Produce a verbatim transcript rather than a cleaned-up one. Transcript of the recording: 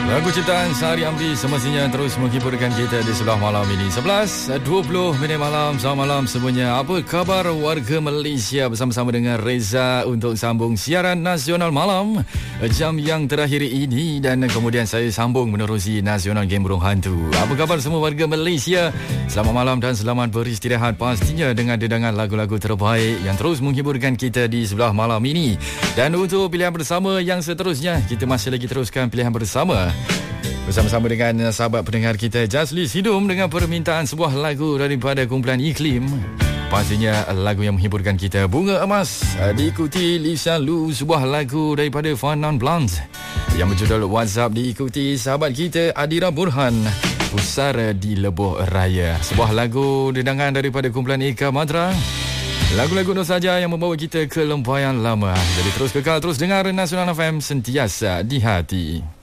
Lagu ciptaan Sari Amri semestinya terus menghiburkan kita di sebelah malam ini. sebelas dua puluh minit malam. Selamat malam semuanya. Apa khabar warga Malaysia? Bersama-sama dengan Reza untuk sambung siaran nasional malam jam yang terakhir ini. Dan kemudian saya sambung menerusi Nasional Game Burung Hantu. Apa khabar semua warga Malaysia? Selamat malam dan selamat beristirahat pastinya dengan dedangan lagu-lagu terbaik yang terus menghiburkan kita di sebelah malam ini. Dan untuk pilihan bersama yang seterusnya, kita masih lagi teruskan pilihan bersama bersama-sama dengan sahabat pendengar kita Jazli Sidum dengan permintaan sebuah lagu daripada kumpulan Iklim. Pastinya lagu yang menghiburkan kita, Bunga Emas. Diikuti Lisa Lu, sebuah lagu daripada Fanon Blanc yang berjudul WhatsApp. Diikuti sahabat kita Adira Burhan, Pusara di Lebuh Raya. Sebuah lagu dedangan daripada kumpulan Eka Madra. Lagu-lagu itu saja yang membawa kita ke lembaian lama. Jadi terus kekal, terus dengar Nasional F M, sentiasa di hati.